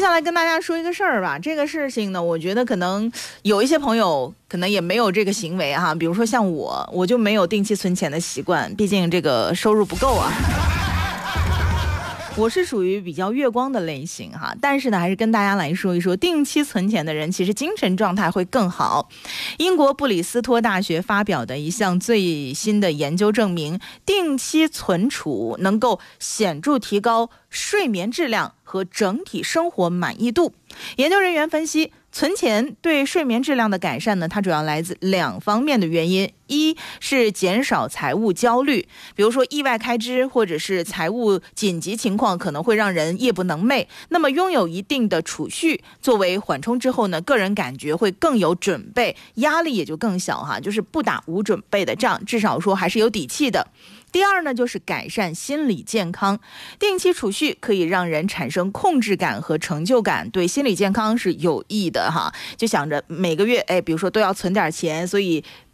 下来跟大家说一个事儿吧，这个事情呢，我觉得可能有一些朋友可能也没有这个行为哈，比如说像我就没有定期存钱的习惯，毕竟这个收入不够啊。我是属于比较月光的类型哈，但是呢，还是跟大家来说一说，定期存钱的人其实精神状态会更好。英国布里斯托大学发表的一项最新的研究证明，定期存储能够显著提高睡眠质量和整体生活满意度。研究人员分析，存钱对睡眠质量的改善呢，它主要来自2方面的原因。一是减少财务焦虑，比如说意外开支或者是财务紧急情况可能会让人夜不能寐，那么拥有一定的储蓄作为缓冲之后呢，个人感觉会更有准备，压力也就更小哈，就是不打无准备的仗，至少说还是有底气的。第二呢，就是改善心理健康。定期储蓄可以让人产生控制感和成就感，对心理健康是有益的哈。就想着每个月，比如说都要存点钱，所以